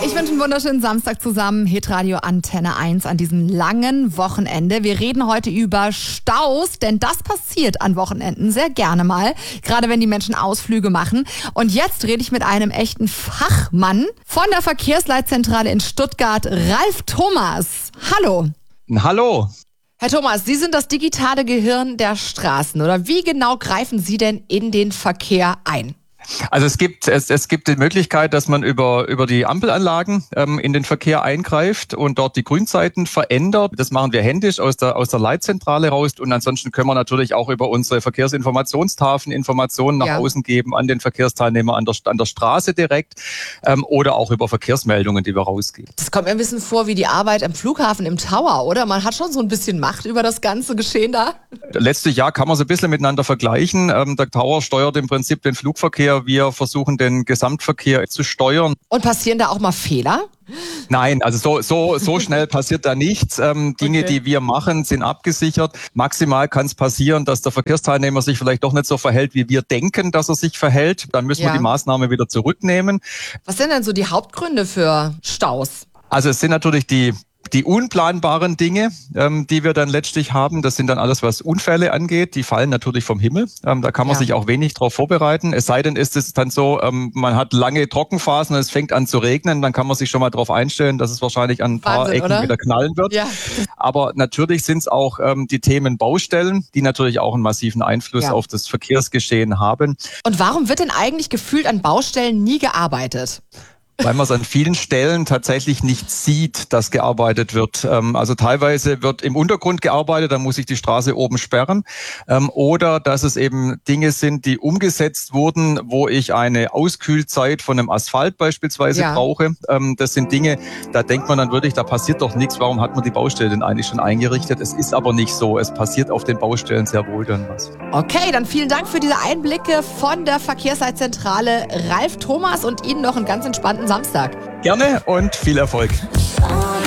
Ich wünsche einen wunderschönen Samstag zusammen. Hitradio Antenne 1 an diesem langen Wochenende. Wir reden heute über Staus, denn das passiert an Wochenenden sehr gerne mal, gerade wenn die Menschen Ausflüge machen. Und jetzt rede ich mit einem echten Fachmann von der Verkehrsleitzentrale in Stuttgart, Ralf Thomas. Hallo. Hallo. Herr Thomas, Sie sind das digitale Gehirn der Straßen, oder wie genau greifen Sie denn in den Verkehr ein? Also es gibt die Möglichkeit, dass man über die Ampelanlagen in den Verkehr eingreift und dort die Grünzeiten verändert. Das machen wir händisch aus der Leitzentrale raus. Und ansonsten können wir natürlich auch über unsere Verkehrsinformationstafeln Informationen nach außen geben an den Verkehrsteilnehmer an der Straße direkt oder auch über Verkehrsmeldungen, die wir rausgeben. Das kommt mir ein bisschen vor wie die Arbeit am Flughafen im Tower, oder? Man hat schon so ein bisschen Macht über das ganze Geschehen da. Letztes Jahr kann man so ein bisschen miteinander vergleichen. Der Tower steuert im Prinzip den Flugverkehr. Wir versuchen, den Gesamtverkehr zu steuern. Und passieren da auch mal Fehler? Nein, also so schnell passiert da nichts. Dinge, die wir machen, sind abgesichert. Maximal kann es passieren, dass der Verkehrsteilnehmer sich vielleicht doch nicht so verhält, wie wir denken, dass er sich verhält. Dann müssen wir die Maßnahme wieder zurücknehmen. Was sind denn so die Hauptgründe für Staus? Also es sind natürlich die unplanbaren Dinge, die wir dann letztlich haben. Das sind dann alles, was Unfälle angeht. Die fallen natürlich vom Himmel. Da kann man sich auch wenig drauf vorbereiten. Es sei denn, ist es dann so, man hat lange Trockenphasen und es fängt an zu regnen. Dann kann man sich schon mal darauf einstellen, dass es wahrscheinlich an ein paar Ecken wieder knallen wird. Ja. Aber natürlich sind es auch die Themen Baustellen, die natürlich auch einen massiven Einfluss auf das Verkehrsgeschehen haben. Und warum wird denn eigentlich gefühlt an Baustellen nie gearbeitet? Weil man es an vielen Stellen tatsächlich nicht sieht, dass gearbeitet wird. Also teilweise wird im Untergrund gearbeitet, dann muss ich die Straße oben sperren. Oder dass es eben Dinge sind, die umgesetzt wurden, wo ich eine Auskühlzeit von einem Asphalt beispielsweise brauche. Das sind Dinge, da denkt man dann wirklich, da passiert doch nichts. Warum hat man die Baustelle denn eigentlich schon eingerichtet? Es ist aber nicht so. Es passiert auf den Baustellen sehr wohl dann was. Okay, dann vielen Dank für diese Einblicke von der Verkehrsleitzentrale Ralf Thomas und Ihnen noch einen ganz entspannten Samstag. Gerne und viel Erfolg.